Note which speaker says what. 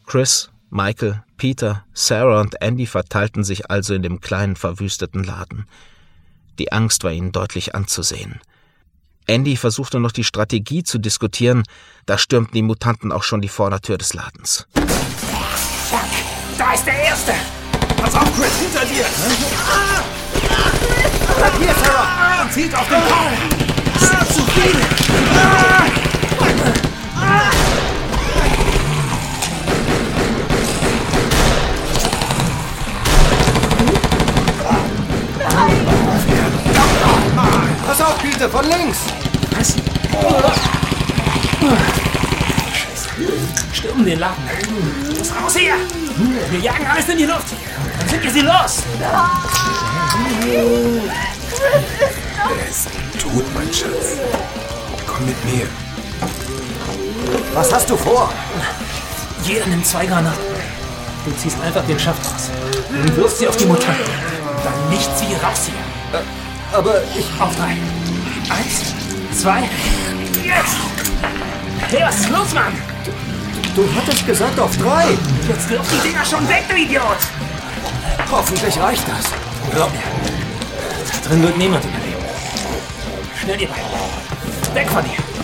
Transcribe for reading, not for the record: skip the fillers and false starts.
Speaker 1: Chris, Michael, Peter, Sarah und Andy verteilten sich also in dem kleinen, verwüsteten Laden. Die Angst war ihnen deutlich anzusehen. Andy versuchte noch die Strategie zu diskutieren, da stürmten die Mutanten auch schon die Vordertür des Ladens.
Speaker 2: Fuck, da ist der Erste! Pass auf, Chris, hinter dir! Bleib hier, Sarah! Und zielt auf den Baum! Das sind zu viele!
Speaker 3: Pass auf, Peter, von links!
Speaker 2: Was? Scheiße. Stürmen den Laden. Los, raus hier! Wir jagen alles in die Luft. Dann sind wir sie los.
Speaker 4: Er ist tot, mein Schatz. Komm mit mir.
Speaker 3: Was hast du vor?
Speaker 2: Jeder nimmt 2 Granaten. Du ziehst einfach den Schaft raus. Du wirfst sie auf die Mutanten. Dann nicht sie raus hier.
Speaker 3: Aber ich...
Speaker 2: Auf 3. 1, 2, jetzt! Hey, was ist los, Mann?
Speaker 3: Du hattest gesagt auf 3.
Speaker 2: Jetzt wirf die Dinger schon weg, du Idiot!
Speaker 3: Hoffentlich reicht das.
Speaker 2: Glaub mir. Da drin wird niemand überleben. Schnell, ihr beiden. Weg von hier.